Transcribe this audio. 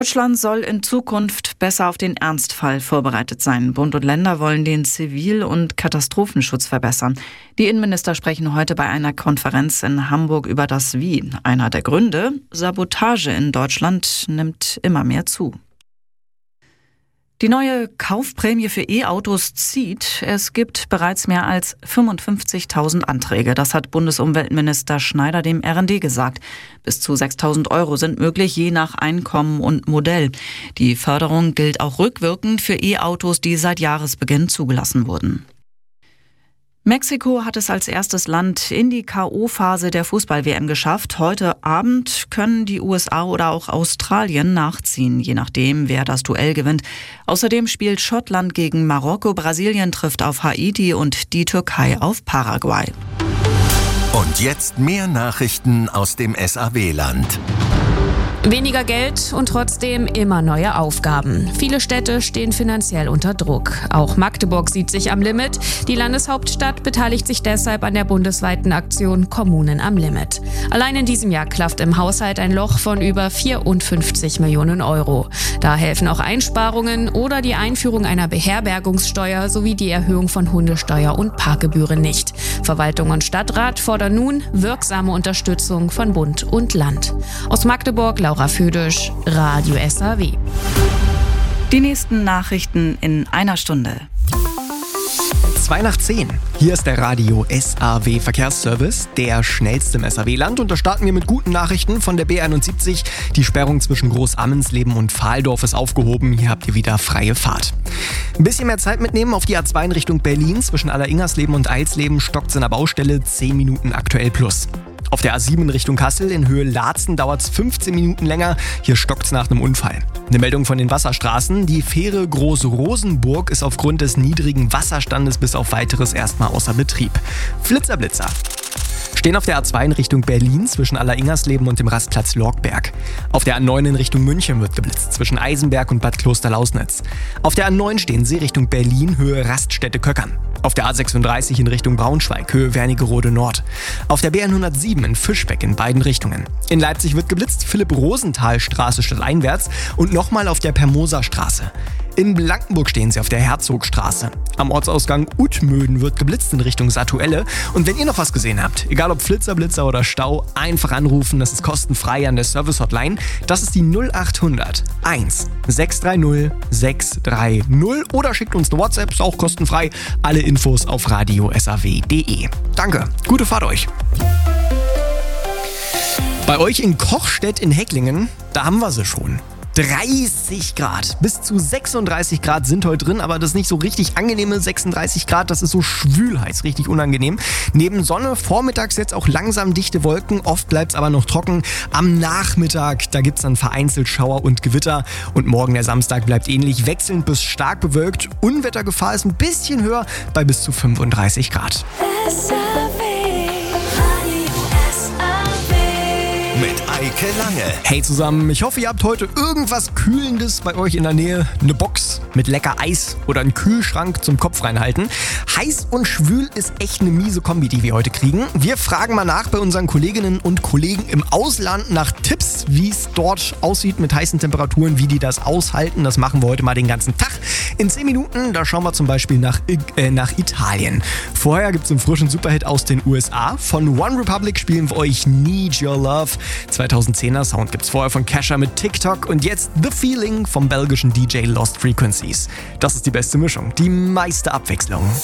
Deutschland soll in Zukunft besser auf den Ernstfall vorbereitet sein. Bund und Länder wollen den Zivil- und Katastrophenschutz verbessern. Die Innenminister sprechen heute bei einer Konferenz in Hamburg über das Wie. Einer der Gründe: Sabotage in Deutschland nimmt immer mehr zu. Die neue Kaufprämie für E-Autos zieht. Es gibt bereits mehr als 55.000 Anträge. Das hat Bundesumweltminister Schneider dem RND gesagt. Bis zu 6.000 € sind möglich, je nach Einkommen und Modell. Die Förderung gilt auch rückwirkend für E-Autos, die seit Jahresbeginn zugelassen wurden. Mexiko hat es als erstes Land in die K.O.-Phase der Fußball-WM geschafft. Heute Abend können die USA oder auch Australien nachziehen, je nachdem, wer das Duell gewinnt. Außerdem spielt Schottland gegen Marokko, Brasilien trifft auf Haiti und die Türkei auf Paraguay. Und jetzt mehr Nachrichten aus dem SAW-Land. Weniger Geld und trotzdem immer neue Aufgaben. Viele Städte stehen finanziell unter Druck. Auch Magdeburg sieht sich am Limit. Die Landeshauptstadt beteiligt sich deshalb an der bundesweiten Aktion Kommunen am Limit. Allein in diesem Jahr klafft im Haushalt ein Loch von über 54 Millionen €. Da helfen auch Einsparungen oder die Einführung einer Beherbergungssteuer sowie die Erhöhung von Hundesteuer und Parkgebühren nicht. Verwaltung und Stadtrat fordern nun wirksame Unterstützung von Bund und Land. Aus Magdeburg, Laura Födisch, Radio SAW. Die nächsten Nachrichten in einer Stunde. 9:02. Hier ist der Radio SAW Verkehrsservice, der schnellste im SAW-Land. Und da starten wir mit guten Nachrichten von der B71. Die Sperrung zwischen Großammensleben und Pfahldorf ist aufgehoben. Hier habt ihr wieder freie Fahrt. Ein bisschen mehr Zeit mitnehmen auf die A2 in Richtung Berlin. Zwischen Alleringersleben und Eilsleben stockt es in der Baustelle, 10 Minuten aktuell plus. Auf der A7 in Richtung Kassel in Höhe Laatzen dauert es 15 Minuten länger. Hier stockt es nach einem Unfall. Eine Meldung von den Wasserstraßen. Die Fähre Groß-Rosenburg ist aufgrund des niedrigen Wasserstandes bis auf Weiteres erstmal außer Betrieb. Flitzer-Blitzer stehen auf der A2 in Richtung Berlin zwischen Alleringersleben und dem Rastplatz Lorgberg. Auf der A9 in Richtung München wird geblitzt zwischen Eisenberg und Bad Klosterlausnitz. Auf der A9 stehen sie Richtung Berlin, Höhe Raststätte Köckern. Auf der A36 in Richtung Braunschweig, Höhe Wernigerode Nord. Auf der B107 in Fischbeck in beiden Richtungen. In Leipzig wird geblitzt, Philipp-Rosenthal-Straße stadteinwärts und nochmal auf der Permoser-Straße. In Blankenburg stehen sie auf der Herzogstraße. Am Ortsausgang Utmöden wird geblitzt in Richtung Satuelle. Und wenn ihr noch was gesehen habt, egal ob Flitzer, Blitzer oder Stau, einfach anrufen, das ist kostenfrei an der Service-Hotline. Das ist die 0800 1 630 630 oder schickt uns eine WhatsApp, ist auch kostenfrei. Alle Infos auf radiosaw.de. Danke, gute Fahrt euch. Bei euch in Kochstedt in Hecklingen, da haben wir sie schon. 30 Grad. Bis zu 36 Grad sind heute drin, aber das ist nicht so richtig angenehme 36 Grad, das ist so schwülheiß, richtig unangenehm. Neben Sonne vormittags jetzt auch langsam dichte Wolken, oft bleibt es aber noch trocken. Am Nachmittag, da gibt es dann vereinzelt Schauer und Gewitter und morgen der Samstag bleibt ähnlich, wechselnd bis stark bewölkt. Unwettergefahr ist ein bisschen höher, bei bis zu 35 Grad. Mit Eike Lange. Hey zusammen, ich hoffe, ihr habt heute irgendwas Kühlendes bei euch in der Nähe. Eine Box mit lecker Eis oder einen Kühlschrank zum Kopf reinhalten. Heiß und schwül ist echt eine miese Kombi, die wir heute kriegen. Wir fragen mal nach bei unseren Kolleginnen und Kollegen im Ausland nach Tipps, wie es dort aussieht mit heißen Temperaturen, wie die das aushalten. Das machen wir heute mal den ganzen Tag. In 10 Minuten, da schauen wir zum Beispiel nach Italien. Vorher gibt es einen frischen Superhit aus den USA. Von One Republic spielen wir euch Need Your Love. 2010er Sound gibt's vorher von Kesha mit TikTok und jetzt The Feeling vom belgischen DJ Lost Frequencies. Das ist die beste Mischung, die meiste Abwechslung.